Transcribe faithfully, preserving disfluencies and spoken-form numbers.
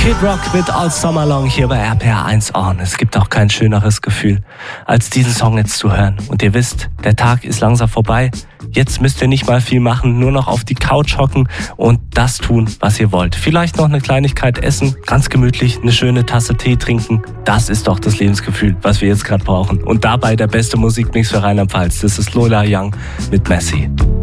Kid Rock mit All Summer Long hier bei R P R eins On. Es gibt auch kein schöneres Gefühl, als diesen Song jetzt zu hören. Und ihr wisst, der Tag ist langsam vorbei. Jetzt müsst ihr nicht mal viel machen, nur noch auf die Couch hocken und das tun, was ihr wollt. Vielleicht noch eine Kleinigkeit essen, ganz gemütlich, eine schöne Tasse Tee trinken. Das ist doch das Lebensgefühl, was wir jetzt gerade brauchen. Und dabei der beste Musikmix für Rheinland-Pfalz. Das ist Lola Young mit Messi.